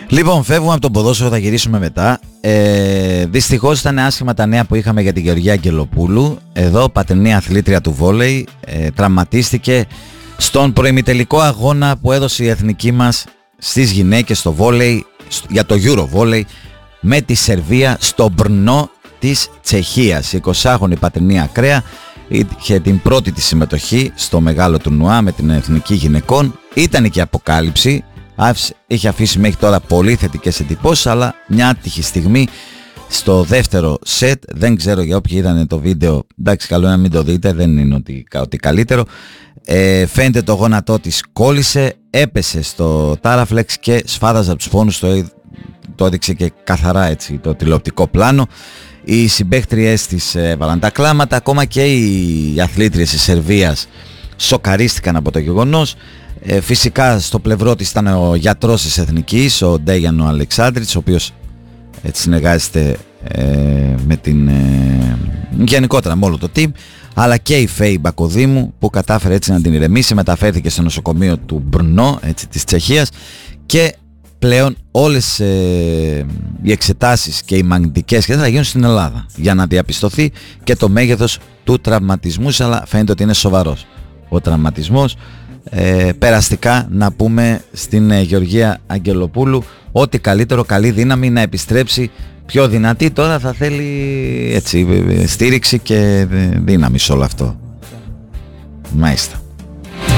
Λοιπόν, φεύγουμε από τον ποδόσφαιρο, θα γυρίσουμε μετά. Δυστυχώς ήταν άσχημα τα νέα που είχαμε για την Γεωργία Αγγελοπούλου. Εδώ, πατρινή αθλήτρια του βόλεϊ, τραυματίστηκε στον προημιτελικό αγώνα που έδωσε η εθνική μας στις γυναίκες στο βόλεϊ, για το Eurovόλεϊ, με τη Σερβία στο Μπρνό της Τσεχίας. Η 20χρονη πατρινή ακραία είχε την πρώτη της συμμετοχή στο μεγάλο τουρνουά με την εθνική γυναικών. Ήταν και αποκάλυψη. Είχε αφήσει μέχρι τώρα πολύ θετικές εντυπώσεις, αλλά μια άτυχη στιγμή στο δεύτερο σετ, δεν ξέρω για όποιοι είδανε το βίντεο, εντάξει, καλό να μην το δείτε, δεν είναι ότι καλύτερο, φαίνεται το γόνατό της κόλλησε, έπεσε στο τάραφλεξ και σφάδαζε από τους πόνους, το έδειξε και καθαρά έτσι το τηλεοπτικό πλάνο. Οι συμπαίχτριές της έβαλαν τα κλάματα, ακόμα και οι αθλήτριες της Σερβίας σοκαρίστηκαν από το γεγονός. Φυσικά στο πλευρό της ήταν ο γιατρός της εθνικής, ο Ντέγιαν ο Αλεξάνδρης, ο οποίος συνεργάζεται με την γενικότερα με όλο το team, αλλά και η Φέη Μπακοδήμου που κατάφερε έτσι να την ηρεμήσει, μεταφέρθηκε στο νοσοκομείο του Μπρνό, έτσι, της Τσεχίας, και πλέον όλες οι εξετάσεις και οι μαγνητικές θα γίνουν στην Ελλάδα για να διαπιστωθεί και το μέγεθος του τραυματισμού, αλλά φαίνεται ότι είναι σοβαρός ο τραυματισμός. Περαστικά να πούμε στην Γεωργία Αγγελοπούλου ό,τι καλύτερο, καλή δύναμη να επιστρέψει πιο δυνατή. Τώρα θα θέλει έτσι στήριξη και δύναμη σε όλο αυτό. Μάλιστα.